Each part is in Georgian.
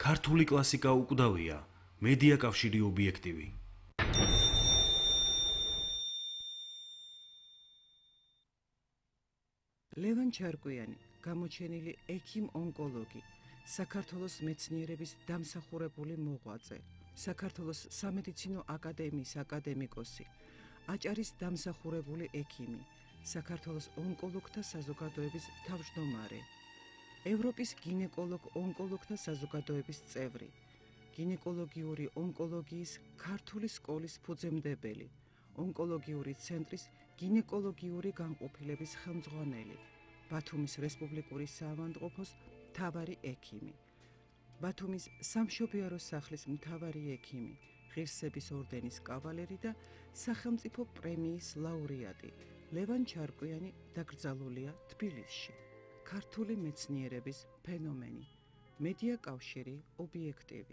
ქართული კლასიკა უკვდავია, მედია კავშირი ობიექტივი. ლევან ჩარკვიანი, გამოჩენილი ექიმ-ონკოლოგი, საქართველოს მეცნიერების დამსახურებული მოღვაწე, საქართველოს სამედიცინო აკადემიის აკადემიკოსი, აჭარის დამსახურებული ექიმი, საქართველოს ონკოლოგთა საზოგადოების თავმჯდომარე, ევროპის გინეკოლოგ-ონკოლოგთა საზოგადოების წევრი, გინეკოლოგიური ონკოლოგიის ქართული სკოლის ფუძემდებელი, ონკოლოგიური ცენტრის გინეკოლოგიური განყოფილების ხელმძღვანელი, ბათუმის რესპუბლიკური საავადმყოფოს მთავარი ექიმი, ბათუმის სამშობიარო სახლის მთავარი ექიმი, ღირსების ორდენის კავალერი და სახელმწიფო პრემიის ლაურეატი ლევან ჩარკვიანი დაკრძალულია თბილისში. ქართული მეცნიერების ფენომენი, მედია კავშირი ობიექტივი.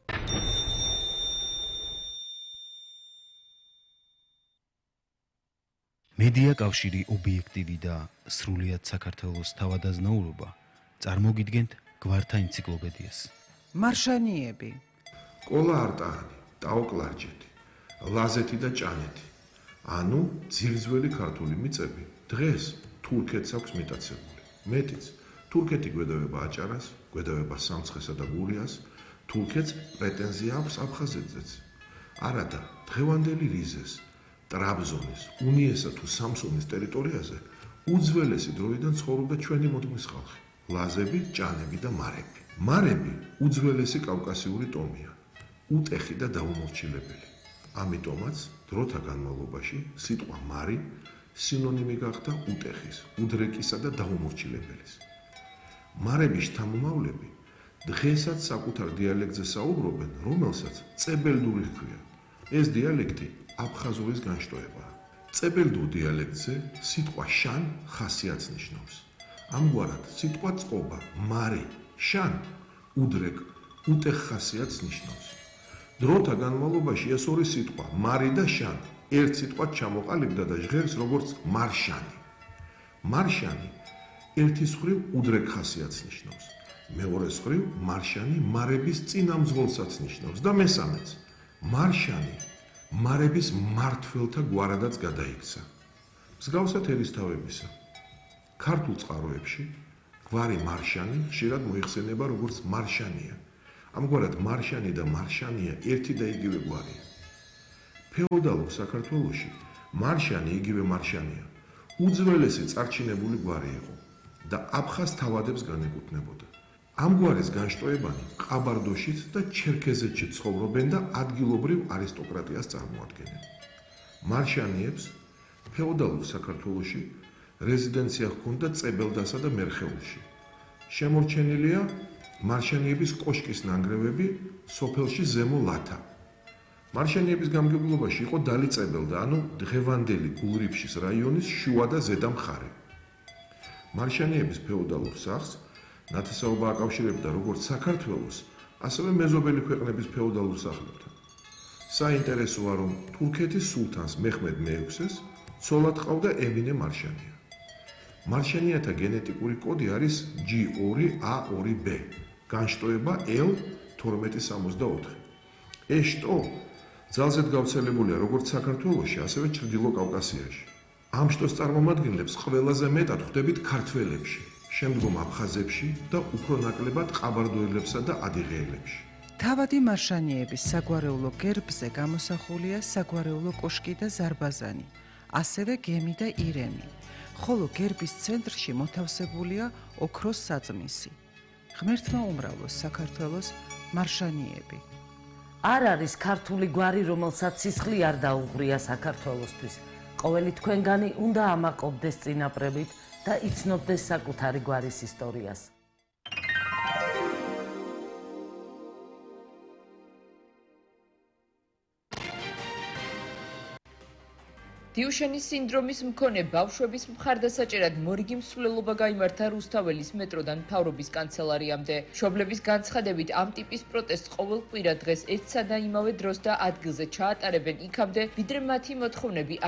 მედია კავშირი ობიექტივი და სრულიად საქართველოს თავადაზნაურობა წარმოგიდგენთ გვართა ენციკლოპედიას. მარშანიები, კოლა არტაანი, ტაოკლარჯეთი, ლაზეთი და ჭანეთი. ანუ ძირძველი ქართული მიწები დღეს თურქეთს აქვს მიტაცებული. მეტიც, თურქეთი გვედავება აჭარას, გვედავება სამცხესა და გურიას, თურქეთს პრეტენზია აქვს აფხაზეთზეც. არადა დღევანდელი რიზეს, ტრაბზონის, უნიესა თუ სამსუნის ტერიტორიაზე უძველესი დროიდან ცხოვრობდა ჩვენი მოდღმის ხალხი, ლაზები, ჭანები და მარები. მარები უძველესი კავკასიური ტომია, უტეხი და დაუმორჩილებელი. ამიტომაც დროთა განმავლობაში სიტყვა მარი სინონიმი გახდა უტეხის, უდრეკისა და დაუმორჩილებელის. მარების შთამომავლები დღესაც საკუთარ დიალექტზე საუბრობენ, რომელსაც წებელდური ჰქვია. ეს დიალექტი აფხაზურის განშტოებაა. წებელდურ დიალექტზე სიტყვა შან ხასიათს ნიშნავს. ამგვარად სიტყვა წყობა, მარი, შან, უდრეკ, უტეხ ხასიათს ნიშნავს. დროთა განმავლობაში ეს ორი სიტყვა, მარი და შან, ერთ სიტყვად ჩამოყალიბდა და ჟღერს როგორც მარშანი. მარშანი ერთის მხრივ უდრეკ ხასიათს ნიშნავს. მეორეს მხრივ მარშანი მარების წინამძღოლსაც ნიშნავს და მესამეც მარშანი მარების მმართველთა გვარადაც გადაიქცა. მსგავსად ერისთავებისა. ქართულ წყაროებში გვარი მარშანი ხშირად მოიხსენება როგორც მარშანია. ამგვარად მარშანი და მარშანია ერთი და იგივე გვარია. ფეოდალურ საქართველოში მარშანი იგივე მარშანია უძველესი წარჩინებული გვარი იყო და აფხაზ თავადებს განეკუთვნებოდა. ამ გვარის განშტოებანი ყაბარდოშიც და ჩერქეზეთში ცხოვრობენ და ადგილობრივ არისტოკრატიას წარმოადგენენ. მარშანიებს ფეოდალურ საქართველოში რეზიდენცია ჰქონდა წებელდასა და მერხეულში. შემორჩენილია მარშანიების კოშკის ნანგრევები სოფელში ზემო ლათა. მარშანიების გამგებლობაში იყო დალი წებელდა, ანუ დღევანდელი გულრიფშის რაიონის შუა და ზედა მხარე. მარშანიების ფეოდალურ სახლს ნათესაობა აკავშირებდა როგორც საქართველოს, ასევე მეზობელი ქვეყნების ფეოდალურ სახლებთან. საინტერესოა, რომ თურქეთის სულთანს მეჰმედ მე-6-ს ცოლად ჰყავდა ემინე მარშანია. მარშანიათა გენეტიკური კოდი არის G2A2B, განშტოება L1264. ეს შტო ძალზედ გავრცელებულია როგორც საქართველოში, ასევე ჩრდილო კავკასიაში. ამ შტოს წარმომადგენლებს ყველაზე მეტად ხვდებით ქართველებში, შემდგომ აფხაზებში და უფრო ნაკლებად ყაბარდოელებსა და ადიღეელებში. თავადი მარშანიების საგვარეულო გერბზე გამოსახულია საგვარეულო კოშკი და ზარბაზანი, ასევე გემი და ირემი, ხოლო გერბის ცენტრში მოთავსებულია ოქროს საძმისი. ღმერთმა უმრავლოს საქართველოს მარშანიები. არ არის ქართული გვარი, რომელსაც სისხლი არ დაუღრია საქართველოსთვის. ყოველი თქვენგანი უნდა ამაყობდეს წინაპრებით და იცნობდეს საკუთარი გვარის ისტორიას. დიუშენის სინდრომის მქონე ბავშვების მხარდასაჭერად მორიგი მსვლელობა გაიმართა რუსთაველის მეტროდან მთავრობის კანცელარიამდე. მშობლების განცხადებით, ამ ტიპის პროტესტს ყოველ კვირა დღეს ერთსა და იმავე დროს და ადგილზე ჩაატარებენ იქამდე, ვიდრე მათი მოთხოვნები